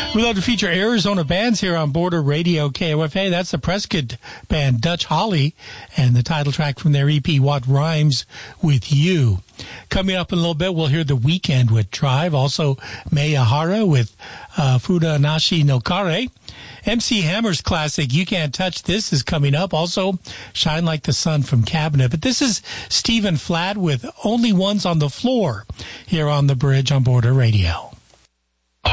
We love to feature Arizona bands here on Border Radio KOFA. That's the Prescott band, Dutch Holly, and the title track from their EP, What Rhymes With You. Coming up in a little bit, we'll hear The Weeknd with Drive. Also, Miyahara with Fuda Nashi no Kare. MC Hammer's classic, You Can't Touch This, is coming up. Also, Shine Like the Sun from Cabinet. But this is Stephen Flatt with Only Ones on the Floor here on The Bridge on Border Radio.